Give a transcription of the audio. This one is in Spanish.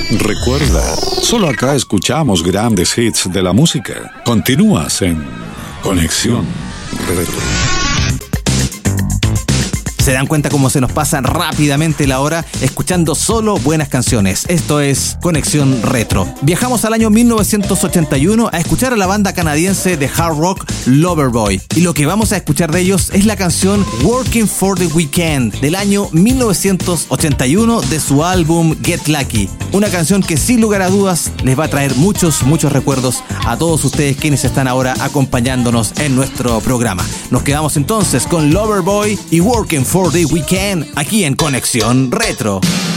Recuerda, solo acá escuchamos grandes hits de la música. Continúas en Conexión Retro. ¿Se dan cuenta cómo se nos pasa rápidamente la hora escuchando solo buenas canciones? Esto es Conexión Retro. Viajamos al año 1981 a escuchar a la banda canadiense de hard rock Loverboy. Y lo que vamos a escuchar de ellos es la canción Working for the Weekend del año 1981 de su álbum Get Lucky. Una canción que sin lugar a dudas les va a traer muchos recuerdos a todos ustedes quienes están ahora acompañándonos en nuestro programa. Nos quedamos entonces con Loverboy y Working for the Weekend aquí en Conexión Retro.